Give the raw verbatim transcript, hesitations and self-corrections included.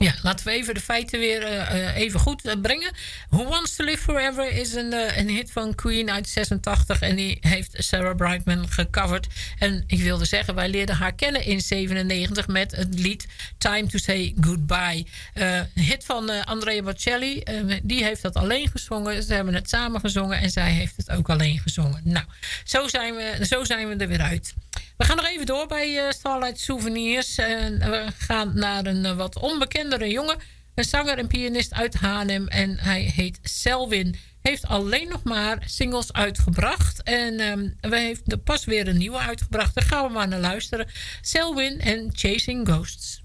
Ja, laten we even de feiten weer uh, even goed uh, brengen. Who Wants to Live Forever is een, uh, een hit van Queen uit zesentachtig. En die heeft Sarah Brightman gecoverd. En ik wilde zeggen, wij leerden haar kennen in zevenennegentig met het lied Time to Say Goodbye. Uh, een hit van uh, Andrea Bocelli. Uh, die heeft dat alleen gezongen. Ze hebben het samen gezongen en zij heeft het ook alleen gezongen. Nou, zo zijn we, zo zijn we er weer uit. We gaan nog even door bij uh, Starlight Souvenirs. Uh, we gaan naar een uh, wat onbekendere jongen. Een zanger en pianist uit Haarlem. En hij heet Selwyn. Heeft alleen nog maar singles uitgebracht. En um, we heeft pas weer een nieuwe uitgebracht. Daar gaan we maar naar luisteren. Selwyn en Chasing Ghosts.